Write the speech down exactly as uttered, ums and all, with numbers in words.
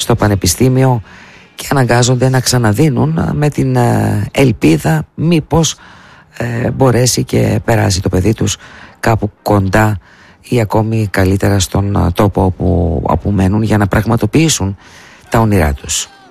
στο πανεπιστήμιο και αναγκάζονται να ξαναδίνουν με την ελπίδα μήπως ε, μπορέσει και περάσει το παιδί τους κάπου κοντά ή ακόμη καλύτερα στον τόπο όπου, όπου μένουν, για να πραγματοποιήσουν τα όνειρά τους.